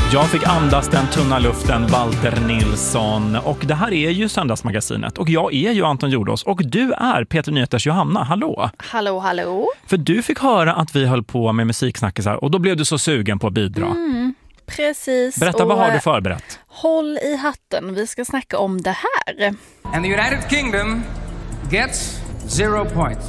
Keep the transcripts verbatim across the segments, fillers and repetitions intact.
Jag fick andas den tunna luften, Walter Nilsson. Och det här är ju Söndagsmagasinet. Och jag är ju Anton Jordås. Och du är Peter Nyheters Johanna. Hallå! Hallå, hallå! För du fick höra att vi höll på med musiksnackisar. Och då blev du så sugen på att bidra. Mm, precis. Berätta, vad har du förberett? Håll i hatten, vi ska snacka om det här. And the United Kingdom gets zero points.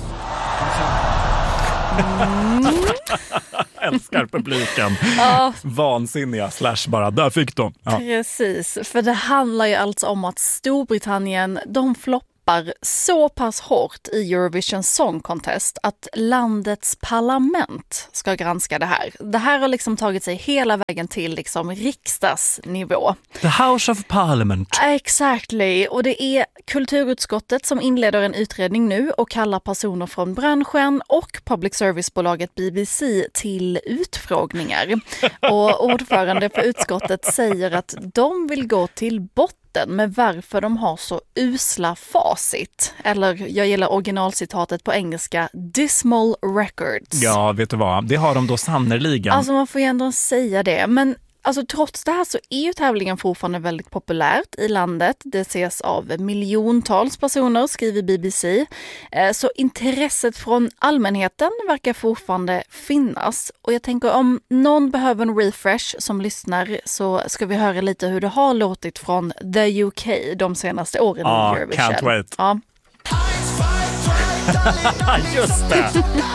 Mm. Älskar publiken. Ja. Vansinniga slash bara, där fick de. Ja. Precis, för det handlar ju alltså om att Storbritannien, de floppar så pass hårt i Eurovision Song Contest att landets parlament ska granska det här. Det här har liksom tagit sig hela vägen till liksom riksdagsnivå. The House of Parliament. Exactly, och det är kulturutskottet som inleder en utredning nu och kallar personer från branschen och public service-bolaget B B C till utfrågningar. Och ordförande för utskottet säger att de vill gå till botten med varför de har så usla facit. Eller jag gillar originalcitatet på engelska, dismal records. Ja, vet du vad? Det har de då sannerligen. Alltså man får ju ändå säga det, men alltså, trots det här så är ju tävlingen fortfarande väldigt populärt i landet. Det ses av miljontals personer, skriver B B C. Så intresset från allmänheten verkar fortfarande finnas. Och jag tänker om någon behöver en refresh som lyssnar så ska vi höra lite hur det har låtit från the U K de senaste åren ah, i Eurovision. Can't wait. Ja. Just det!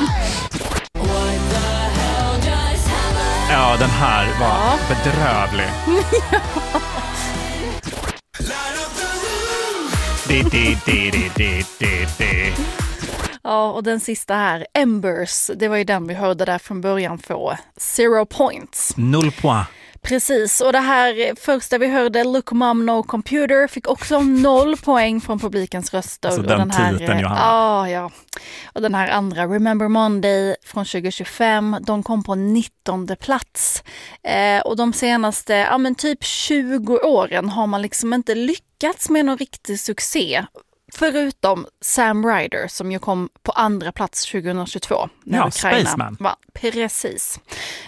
Ja, den här var ja. bedrövlig. di, di, di, di, di, di, di. Ja, och den sista här, Embers, det var ju den vi hörde där från början få zero points. Noll poäng. Precis, och det här första vi hörde, Look Mom No Computer, fick också noll poäng från publikens röster. Alltså och den, den här, titeln, Johanna. Ja, ja. Och den här andra, Remember Monday från tjugo tjugofem, de kom på nittonde plats. Eh, och de senaste, ja men typ tjugo åren har man liksom inte lyckats med någon riktig succé. Förutom Sam Ryder som ju kom på andra plats tjugohundratjugotvå. När ja, Ukraina Spaceman. var. Precis.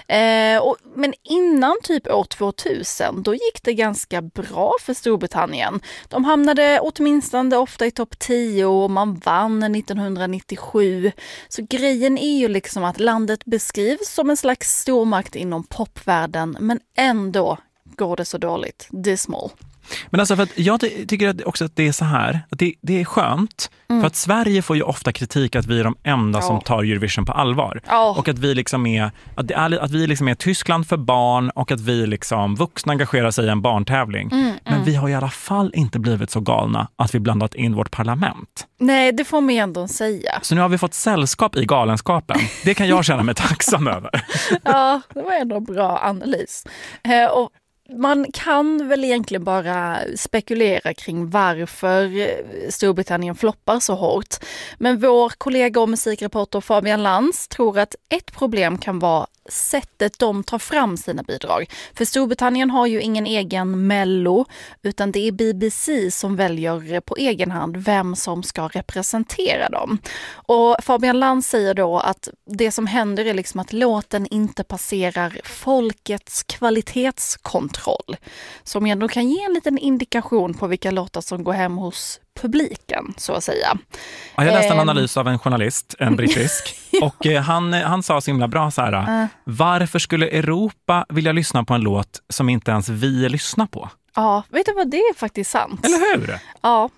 Eh, och, men innan typ år tvåtusen, då gick det ganska bra för Storbritannien. De hamnade åtminstone ofta i topp tio och man vann nittonhundranittiosju. Så grejen är ju liksom att landet beskrivs som en slags stormakt inom popvärlden, men ändå går det så dåligt. Dismal. Men alltså för att jag ty- tycker att också att det är så här, att det, det är skönt mm. för att Sverige får ju ofta kritik att vi är de enda oh. som tar Eurovision på allvar. Oh. Och att vi liksom är att, det är, att vi liksom är Tyskland för barn och att vi liksom vuxna engagerar sig i en barntävling. Mm, Men mm. vi har i alla fall inte blivit så galna att vi blandat in vårt parlament. Nej, det får man ändå säga. Så nu har vi fått sällskap i galenskapen. Det kan jag känna mig tacksam över. Ja, det var ändå en bra analys. Eh, och man kan väl egentligen bara spekulera kring varför Storbritannien floppar så hårt. Men vår kollega och musikreporter Fabian Lantz tror att ett problem kan vara sättet de tar fram sina bidrag. För Storbritannien har ju ingen egen mello, utan det är B B C som väljer på egen hand vem som ska representera dem. Och Fabian Lantz säger då att det som händer är liksom att låten inte passerar folkets kvalitetskontroll. Som ändå kan ge en liten indikation på vilka låtar som går hem hos publiken, så att säga. Ja, jag läste en analys av en journalist, en brittisk, och eh, han, han sa så himla bra så här, uh. varför skulle Europa vilja lyssna på en låt som inte ens vi lyssnar på? Ja, vet du vad, det är faktiskt sant. Eller hur? Ja,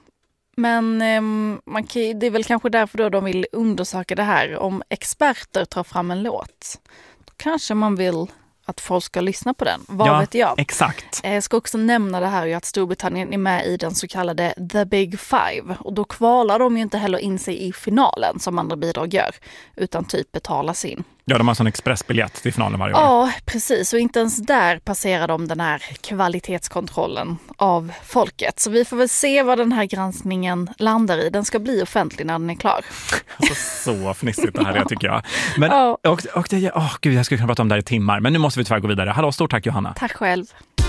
men eh, man kan, det är väl kanske därför då de vill undersöka det här. Om experter tar fram en låt, då kanske man vill att folk ska lyssna på den. Vad ja, vet jag? Exakt. Jag ska också nämna det här ju att Storbritannien är med i den så kallade The Big Five. Och då kvalar de ju inte heller in sig i finalen som andra bidrag gör. Utan typ betalas in. Ja, de har en sån expressbiljett till finalen varje år. Ja, precis. Och inte ens där passerar de den här kvalitetskontrollen av folket. Så vi får väl se vad den här granskningen landar i. Den ska bli offentlig när den är klar. Alltså, så fnissigt det här är, tycker jag. Men, ja. och, och det, oh, gud, jag skulle kunna prata om det här i timmar. Men nu måste vi tyvärr gå vidare. Hallå, stort tack Johanna. Tack själv.